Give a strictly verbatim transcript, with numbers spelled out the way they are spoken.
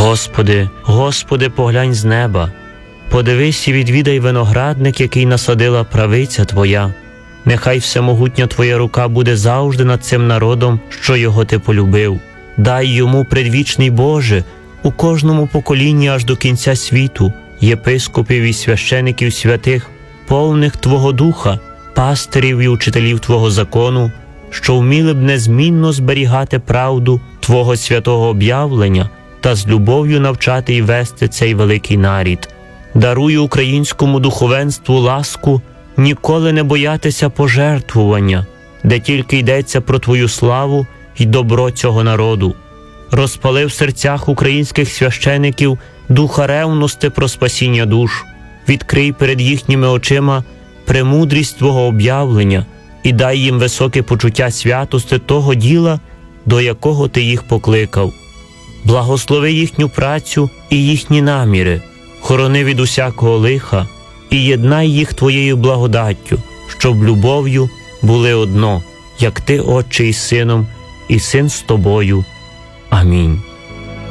Господи, Господи, поглянь з неба, подивись і відвідай виноградник, який насадила правиця Твоя. Нехай всемогутня Твоя рука буде завжди над цим народом, що його Ти полюбив. Дай йому, предвічний Боже, у кожному поколінні аж до кінця світу, єпископів і священиків святих, повних Твого Духа, пастирів і учителів Твого закону, що вміли б незмінно зберігати правду Твого святого об'явлення та з любов'ю навчати і вести цей великий нарід. Даруй українському духовенству ласку ніколи не боятися пожертвування, де тільки йдеться про Твою славу й добро цього народу. Розпали в серцях українських священиків духа ревності про спасіння душ. Відкрий перед їхніми очима премудрість Твого об'явлення і дай їм високе почуття святости того діла, до якого Ти їх покликав. Благослови їхню працю і їхні наміри, хорони від усякого лиха і єднай їх Твоєю благодаттю, щоб любов'ю були одно, як Ти, Отче, із Сином, і Син з Тобою. Амінь.